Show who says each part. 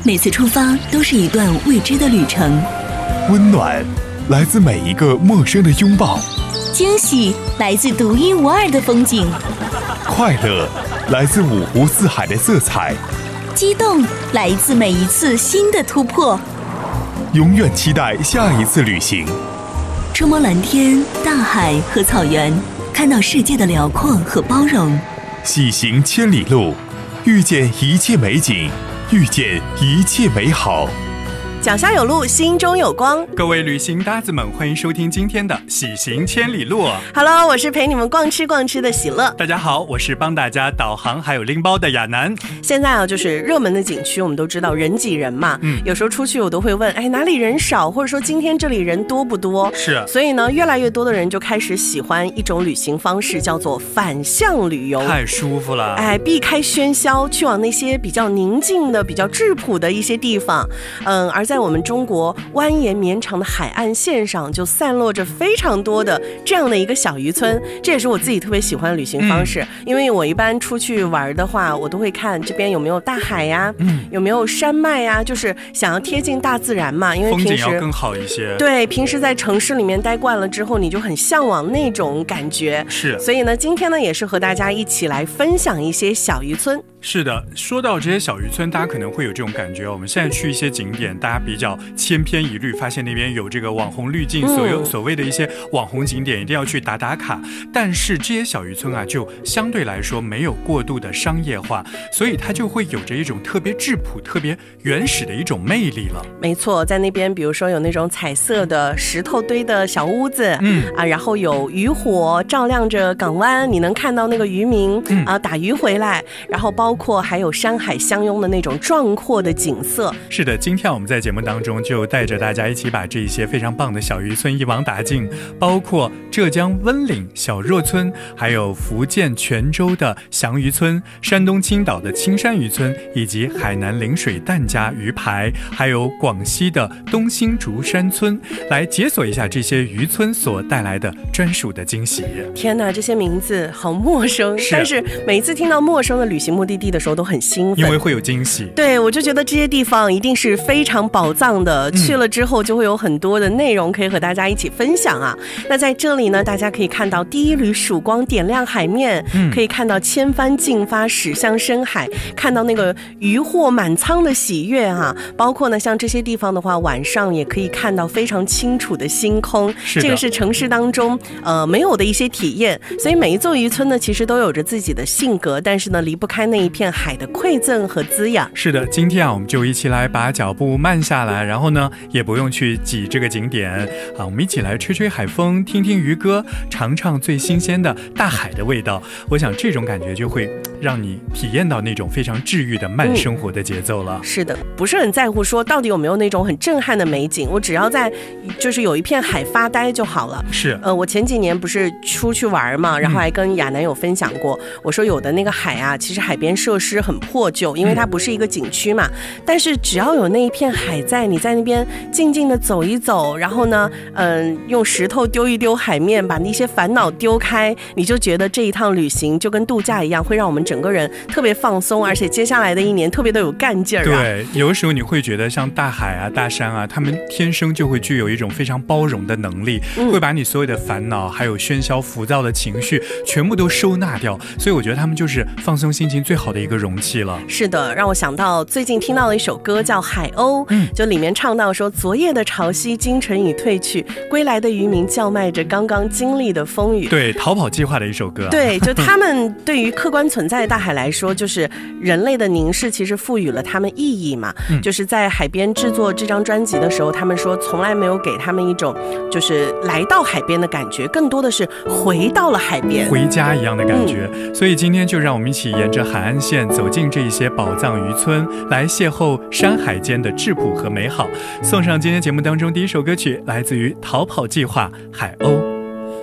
Speaker 1: 每次出发都是一段未知的旅程。
Speaker 2: 温暖来自每一个陌生的拥抱，
Speaker 1: 惊喜来自独一无二的风景，
Speaker 2: 快乐来自五湖四海的色彩，
Speaker 1: 激动来自每一次新的突破。
Speaker 2: 永远期待下一次旅行。
Speaker 1: 触摸蓝天、大海和草原，看到世界的辽阔和包容。
Speaker 2: 喜行千里路，遇见一切美景，遇见一切美好。
Speaker 3: 脚下有路，心中有光。
Speaker 4: 各位旅行搭子们，欢迎收听今天的喜行千里路。
Speaker 3: Hello， 我是陪你们逛吃的喜乐。
Speaker 4: 大家好，我是帮大家导航还有拎包的亚楠。
Speaker 3: 现在啊，就是热门的景区，我们都知道人挤人嘛。有时候出去我都会问，哪里人少，或者说今天这里人多不多？
Speaker 4: 是。
Speaker 3: 所以呢，越来越多的人就开始喜欢一种旅行方式，叫做反向旅游。
Speaker 4: 太舒服了。
Speaker 3: 避开喧嚣，去往那些比较宁静的、比较质朴的一些地方。而在我们中国蜿蜒绵长的海岸线上，就散落着非常多的这样的一个小渔村。这也是我自己特别喜欢的旅行方式，因为我一般出去玩的话，我都会看这边有没有大海呀，有没有山脉呀，就是想要贴近大自然嘛。因为
Speaker 4: 风景要更好一些。
Speaker 3: 对，平时在城市里面待惯了之后，你就很向往那种感觉。
Speaker 4: 是。
Speaker 3: 所以呢，今天呢，也是和大家一起来分享一些小渔村。
Speaker 4: 是的，说到这些小渔村，大家可能会有这种感觉。我们现在去一些景点，大家比较千篇一律，发现那边有这个网红滤镜，所谓的一些网红景点一定要去打卡。但是这些小渔村啊，就相对来说没有过度的商业化，所以它就会有着一种特别质朴、特别原始的一种魅力了。
Speaker 3: 没错，在那边比如说有那种彩色的石头堆的小屋子，然后有渔火照亮着港湾，你能看到那个渔民打鱼回来，然后包括还有山海相拥的那种壮阔的景色。
Speaker 4: 是的，今天我们在节目当中就带着大家一起把这些非常棒的小渔村一网打尽，包括浙江温岭小若村，还有福建泉州的祥渔村，山东青岛的青山渔村，以及海南陵水疍家鱼排，还有广西的东兴竹山村，来解锁一下这些渔村所带来的专属的惊喜。
Speaker 3: 天哪，这些名字好陌生，但是每一次听到陌生的旅行目的地的时候都很兴奋，
Speaker 4: 因为会有惊喜。
Speaker 3: 对，我就觉得这些地方一定是非常宝藏的，去了之后就会有很多的内容可以和大家一起分享啊。那在这里呢，大家可以看到第一缕曙光点亮海面，可以看到千帆竞发驶向深海，看到那个渔获满仓的喜悦啊。包括呢，像这些地方的话，晚上也可以看到非常清楚的星空，这个是城市当中没有的一些体验。所以每一座渔村呢，其实都有着自己的性格，但是呢，离不开那一片海的馈赠和滋养。
Speaker 4: 是的，今天啊，我们就一起来把脚步慢下来，然后呢，也不用去挤这个景点啊，我们一起来吹吹海风，听听渔歌，尝尝最新鲜的大海的味道。我想这种感觉就会让你体验到那种非常治愈的慢生活的节奏了。
Speaker 3: 是的，不是很在乎说到底有没有那种很震撼的美景，我只要在就是有一片海发呆就好了。
Speaker 4: 是，
Speaker 3: 我前几年不是出去玩嘛，然后还跟亚楠有分享过，我说有的那个海啊，其实海边设施很破旧，因为它不是一个景区嘛，但是只要有那一片海在，你在那边静静的走一走，然后呢，用石头丢一丢海面，把那些烦恼丢开，你就觉得这一趟旅行就跟度假一样，会让我们整个人特别放松，而且接下来的一年特别的有干劲儿啊。
Speaker 4: 对，有的时候你会觉得像大海啊、大山啊，他们天生就会具有一种非常包容的能力，会把你所有的烦恼还有喧嚣浮躁的情绪全部都收纳掉，所以我觉得他们就是放松心情最好的一个容器了。
Speaker 3: 是的，让我想到最近听到了一首歌叫《海鸥》，就里面唱到说，昨夜的潮汐今晨已退去，归来的渔民叫卖着刚刚经历的风雨。
Speaker 4: 对，逃跑计划的一首歌。
Speaker 3: 对，就他们对于客观存在的大海来说，就是人类的凝视其实赋予了他们意义嘛。就是在海边制作这张专辑的时候，他们说从来没有给他们一种就是来到海边的感觉，更多的是回到了海边，
Speaker 4: 回家一样的感觉。所以今天就让我们一起沿着海岸线走进这些宝藏渔村，来邂逅山海间的质朴和美好。送上今天节目当中第一首歌曲，来自于逃跑计划《海鸥》。